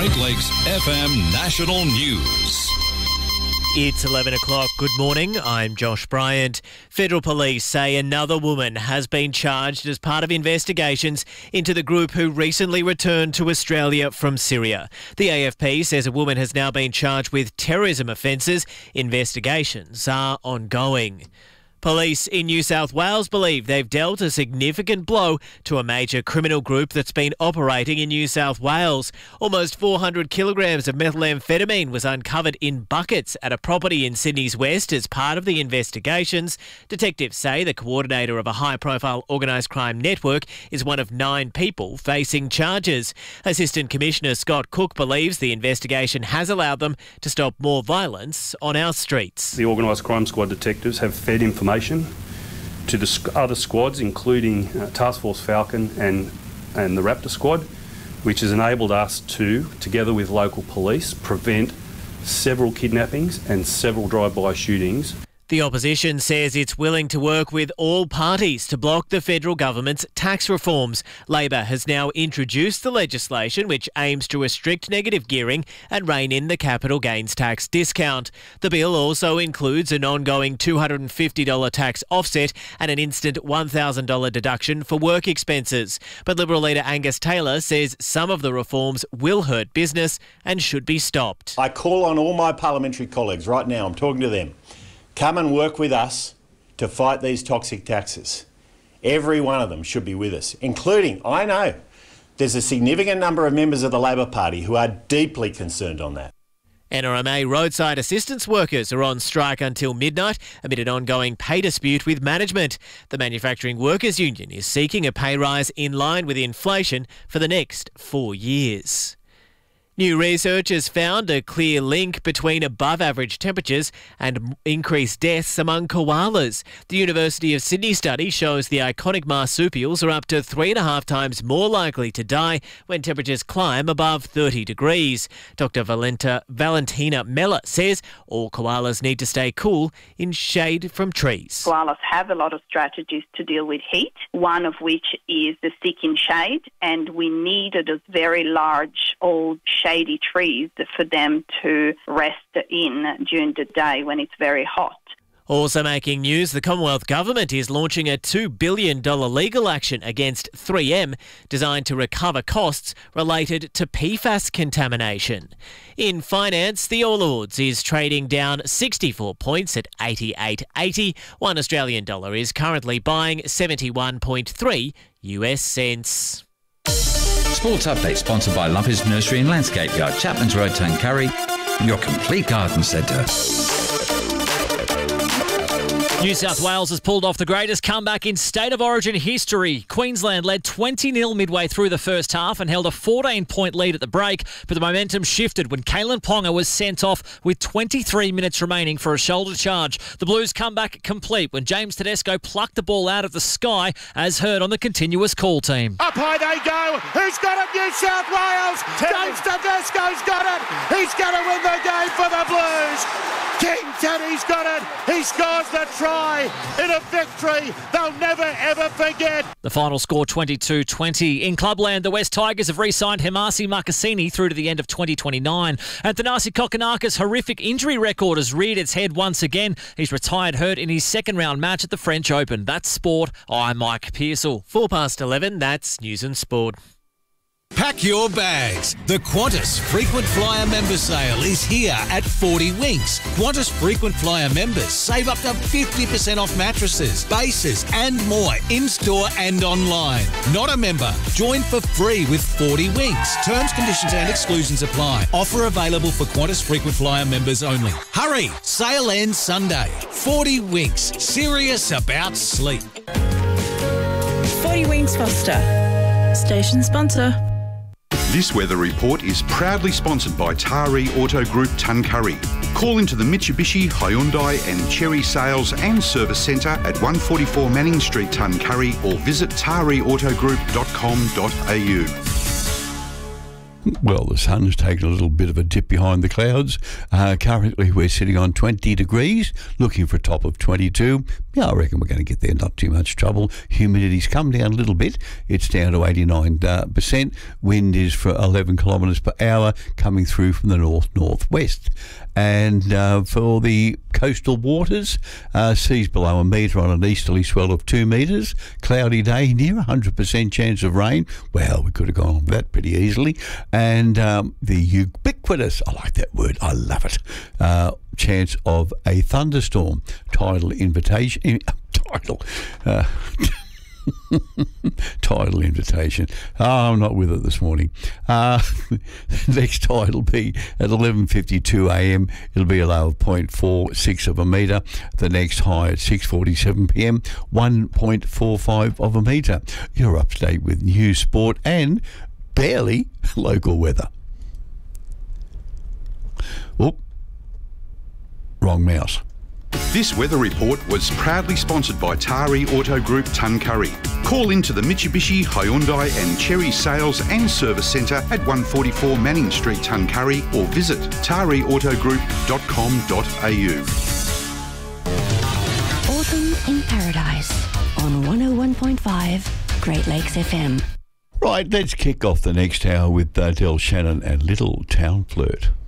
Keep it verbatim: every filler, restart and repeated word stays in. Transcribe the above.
Great Lakes F M National News. It's eleven o'clock. Good morning. I'm Josh Bryant. Federal police say another woman has been charged as part of investigations into the group who recently returned to Australia from Syria. The A F P says a woman has now been charged with terrorism offences. Investigations are ongoing. Police in New South Wales believe they've dealt a significant blow to a major criminal group that's been operating in New South Wales. Almost four hundred kilograms of methamphetamine was uncovered in buckets at a property in Sydney's West as part of the investigations. Detectives say the coordinator of a high-profile organised crime network is one of nine people facing charges. Assistant Commissioner Scott Cook believes the investigation has allowed them to stop more violence on our streets. The Organised Crime Squad detectives have fed information to the other squads, including uh, Task Force Falcon and, and the Raptor Squad, which has enabled us to, together with local police, prevent several kidnappings and several drive-by shootings. The opposition says it's willing to work with all parties to block the federal government's tax reforms. Labor has now introduced the legislation which aims to restrict negative gearing and rein in the capital gains tax discount. The bill also includes an ongoing two hundred fifty dollars tax offset and an instant one thousand dollars deduction for work expenses. But Liberal leader Angus Taylor says some of the reforms will hurt business and should be stopped. I call on all my parliamentary colleagues right now, I'm talking to them. Come and work with us to fight these toxic taxes. Every one of them should be with us, including, I know, there's a significant number of members of the Labor Party who are deeply concerned on that. N R M A roadside assistance workers are on strike until midnight amid an ongoing pay dispute with management. The Manufacturing Workers Union is seeking a pay rise in line with inflation for the next four years. New research has found a clear link between above-average temperatures and increased deaths among koalas. The University of Sydney study shows the iconic marsupials are up to three and a half times more likely to die when temperatures climb above thirty degrees. Doctor Valenta, Valentina Mella says all koalas need to stay cool in shade from trees. Koalas have a lot of strategies to deal with heat, one of which is the stick in shade, and we need those very large, old shady trees for them to rest in during the day when it's very hot. Also making news, the Commonwealth Government is launching a two billion dollars legal action against three M designed to recover costs related to P FAS contamination. In finance, the All Ords is trading down sixty-four points at eighty-eight eighty. One Australian dollar is currently buying seventy-one point three U S cents. Sports Update sponsored by Lumpers Nursery and Landscape Yard, Chapman's Road, Tuncurry, your complete garden centre. New South Wales has pulled off the greatest comeback in State of Origin history. Queensland led twenty nil midway through the first half and held a fourteen point lead at the break, but the momentum shifted when Kalen Ponga was sent off with twenty-three minutes remaining for a shoulder charge. The Blues comeback complete when James Tedesco plucked the ball out of the sky, as heard on the continuous call team. Up high they go. Who's got it? New South Wales. James Tedesco's got it. He's going to win the game for the Blues. King Teddy's got it. He scores the try in a victory they'll never ever forget. The final score twenty-two twenty. In Clubland, the West Tigers have re-signed Hemasi Makasini through to the end of twenty twenty-nine. And Thanasi Kokonakis' horrific injury record has reared its head once again. He's retired hurt in his second round match at the French Open. That's sport. I'm Mike Pearsall. Four past eleven, that's News and Sport. Pack your bags. The Qantas Frequent Flyer Member Sale is here at forty Winks. Qantas Frequent Flyer members save up to fifty percent off mattresses, bases and more in-store and online. Not a member? Join for free with forty Winks. Terms, conditions and exclusions apply. Offer available for Qantas Frequent Flyer members only. Hurry! Sale ends Sunday. forty Winks. Serious about sleep. forty Winks Foster. Station sponsor. This weather report is proudly sponsored by Taree Auto Group Tuncurry. Call into the Mitsubishi, Hyundai and Chery Sales and Service Centre at one forty-four Manning Street, Tuncurry, or visit taree auto group dot com dot a u. Well, the sun's taken a little bit of a dip behind the clouds. Uh, currently, we're sitting on twenty degrees, looking for a top of twenty-two. Yeah, I reckon we're going to get there, not too much trouble. Humidity's come down a little bit. It's down to eighty-nine percent. Wind is for eleven kilometres per hour, coming through from the north-northwest. And uh, for the coastal waters, uh, seas below a metre on an easterly swell of two metres. Cloudy day, near one hundred percent chance of rain. Well, we could have gone on with that pretty easily. And um, the ubiquitous, I like that word, I love it, uh, chance of a thunderstorm. Tidal invitation, in, tidal, uh, tidal invitation. Oh, I'm not with it this morning. Uh, next tide will be at eleven fifty-two a m. It'll be a low of zero point four six of a metre. The next high at six forty-seven p m, one point four five of a metre. You're up to date with news, sport and barely local weather. Oop. Wrong mouse. This weather report was proudly sponsored by Tari Auto Group Tuncurry. Call into the Mitsubishi, Hyundai and Cherry Sales and Service Centre at one forty-four Manning Street, Tuncurry, or visit tari auto group dot com dot a u. Autumn in Paradise on one oh one point five Great Lakes F M. Right, let's kick off the next hour with uh, Del Shannon and Little Town Flirt.